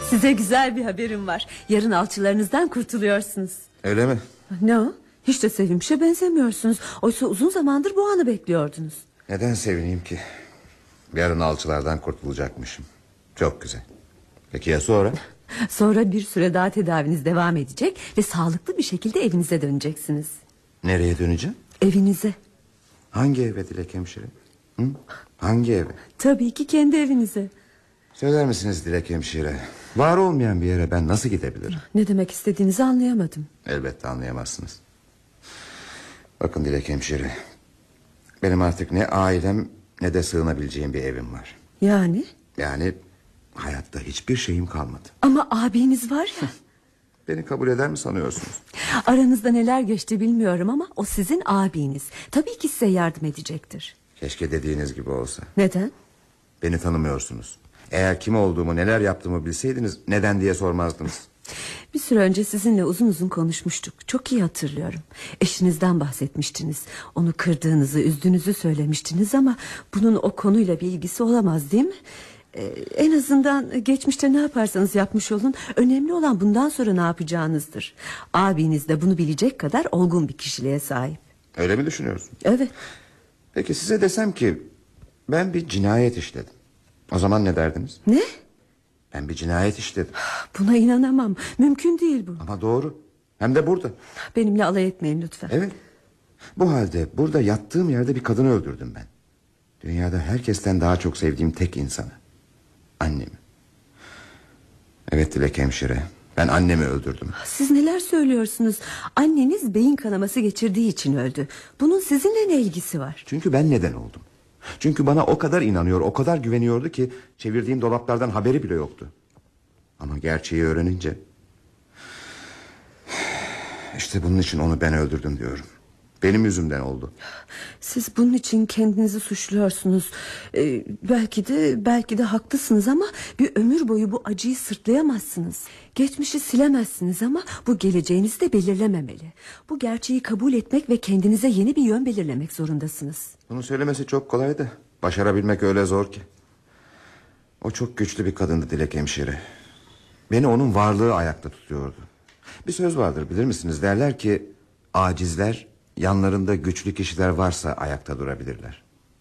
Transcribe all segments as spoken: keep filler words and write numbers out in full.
Size güzel bir haberim var. Yarın alçılarınızdan kurtuluyorsunuz. Öyle mi? Ne o? Hiç de sevinmişe benzemiyorsunuz. Oysa uzun zamandır bu anı bekliyordunuz. Neden sevineyim ki? Yarın alçılardan kurtulacakmışım. Çok güzel. Peki ya sonra? Sonra bir süre daha tedaviniz devam edecek ve sağlıklı bir şekilde evinize döneceksiniz. Nereye döneceğim? Evinize. Hangi eve Dilek hemşire? Hı? Hangi eve? Tabii ki kendi evinize. Söyler misiniz Dilek hemşire? Var olmayan bir yere ben nasıl gidebilirim? Ne demek istediğinizi anlayamadım. Elbette anlayamazsınız. Bakın Dilek hemşire, benim artık ne ailem ne de sığınabileceğim bir evim var. Yani? Yani hayatta hiçbir şeyim kalmadı. Ama abiniz var ya. Beni kabul eder mi sanıyorsunuz? Aranızda neler geçti bilmiyorum ama o sizin abiniz. Tabii ki size yardım edecektir. Keşke dediğiniz gibi olsa. Neden? Beni tanımıyorsunuz. Eğer kim olduğumu, neler yaptığımı bilseydiniz neden diye sormazdınız. Bir süre önce sizinle uzun uzun konuşmuştuk. Çok iyi hatırlıyorum. Eşinizden bahsetmiştiniz. Onu kırdığınızı, üzdüğünüzü söylemiştiniz ama bunun o konuyla bir ilgisi olamaz değil mi? Ee, en azından geçmişte ne yaparsanız yapmış olun, önemli olan bundan sonra ne yapacağınızdır. Abiniz de bunu bilecek kadar olgun bir kişiliğe sahip. Öyle mi düşünüyorsun? Evet. Peki size desem ki ben bir cinayet işledim, o zaman ne derdiniz? Ne? Ben bir cinayet işledim. Buna inanamam. Mümkün değil bu. Ama doğru. Hem de burada. Benimle alay etmeyin lütfen. Evet. Bu halde burada yattığım yerde bir kadını öldürdüm ben. Dünyada herkesten daha çok sevdiğim tek insanı. Annemi. Evet Dilek hemşire, ben annemi öldürdüm. Siz neler söylüyorsunuz? Anneniz beyin kanaması geçirdiği için öldü. Bunun sizinle ne ilgisi var? Çünkü ben neden oldum. Çünkü bana o kadar inanıyor, o kadar güveniyordu ki çevirdiğim dolaplardan haberi bile yoktu. Ama gerçeği öğrenince, İşte bunun için onu ben öldürdüm diyorum. Benim yüzümden oldu. Siz bunun için kendinizi suçluyorsunuz. Ee, belki de belki de haklısınız ama bir ömür boyu bu acıyı sırtlayamazsınız. Geçmişi silemezsiniz ama bu geleceğinizi de belirlememeli. Bu gerçeği kabul etmek ve kendinize yeni bir yön belirlemek zorundasınız. Bunu söylemesi çok kolay da başarabilmek öyle zor ki. O çok güçlü bir kadındı Dilek hemşire. Beni onun varlığı ayakta tutuyordu. Bir söz vardır bilir misiniz? Derler ki acizler yanlarında güçlü kişiler varsa ayakta durabilirler.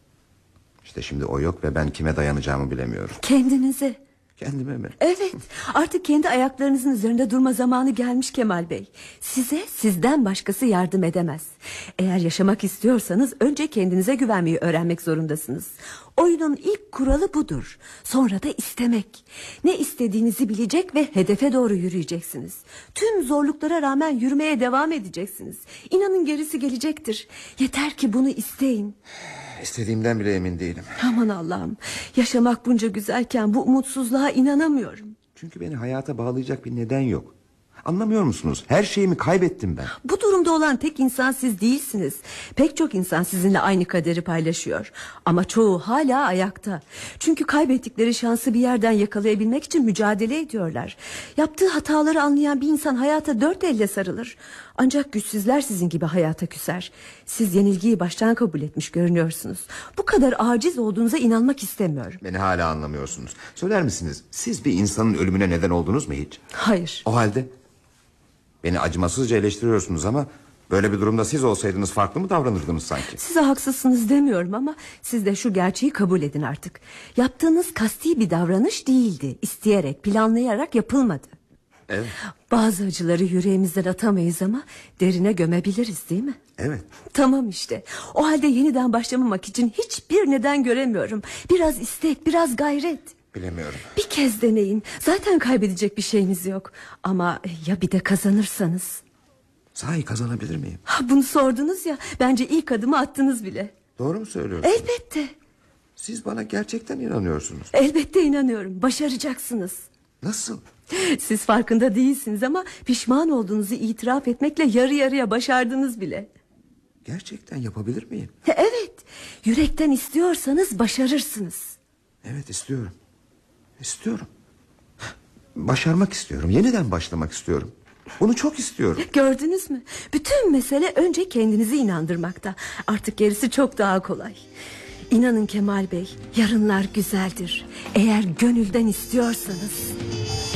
İşte şimdi o yok ve ben kime dayanacağımı bilemiyorum. Kendinize. Kendime mi? Evet, artık kendi ayaklarınızın üzerinde durma zamanı gelmiş Kemal Bey. Size sizden başkası yardım edemez. Eğer yaşamak istiyorsanız önce kendinize güvenmeyi öğrenmek zorundasınız. Oyunun ilk kuralı budur. Sonra da istemek. Ne istediğinizi bilecek ve hedefe doğru yürüyeceksiniz. Tüm zorluklara rağmen yürümeye devam edeceksiniz. İnanın gerisi gelecektir. Yeter ki bunu isteyin. İstediğimden bile emin değilim. Aman Allah'ım, yaşamak bunca güzelken bu umutsuzluğa inanamıyorum. Çünkü beni hayata bağlayacak bir neden yok. Anlamıyor musunuz? Her şeyimi kaybettim ben. Bu durumda olan tek insan siz değilsiniz. Pek çok insan sizinle aynı kaderi paylaşıyor. Ama çoğu hala ayakta. Çünkü kaybettikleri şansı bir yerden yakalayabilmek için mücadele ediyorlar. Yaptığı hataları anlayan bir insan hayata dört elle sarılır. Ancak güçsüzler sizin gibi hayata küser. Siz yenilgiyi baştan kabul etmiş görünüyorsunuz. Bu kadar aciz olduğunuza inanmak istemiyorum. Beni hala anlamıyorsunuz. Söyler misiniz? Siz bir insanın ölümüne neden oldunuz mu hiç? Hayır. O halde beni acımasızca eleştiriyorsunuz ama böyle bir durumda siz olsaydınız farklı mı davranırdınız sanki? Size haksızsınız demiyorum ama siz de şu gerçeği kabul edin artık. Yaptığınız kasti bir davranış değildi. İsteyerek, planlayarak yapılmadı. Evet. Bazı acıları yüreğimizden atamayız ama derine gömebiliriz değil mi? Evet. Tamam işte. O halde yeniden başlamamak için hiçbir neden göremiyorum. Biraz istek, biraz gayret. Bilemiyorum. Bir kez deneyin. Zaten kaybedecek bir şeyiniz yok. Ama ya bir de kazanırsanız? Sahi kazanabilir miyim? Ha, bunu sordunuz ya. Bence ilk adımı attınız bile. Doğru mu söylüyorsunuz? Elbette. Siz bana gerçekten inanıyorsunuz. Elbette inanıyorum. Başaracaksınız. Nasıl? Siz farkında değilsiniz ama pişman olduğunuzu itiraf etmekle yarı yarıya başardınız bile. Gerçekten yapabilir miyim? Evet. Yürekten istiyorsanız başarırsınız. Evet istiyorum. İstiyorum. Başarmak istiyorum. Yeniden başlamak istiyorum. Bunu çok istiyorum. Gördünüz mü? Bütün mesele önce kendinizi inandırmakta. Artık gerisi çok daha kolay. İnanın Kemal Bey, yarınlar güzeldir. Eğer gönülden istiyorsanız.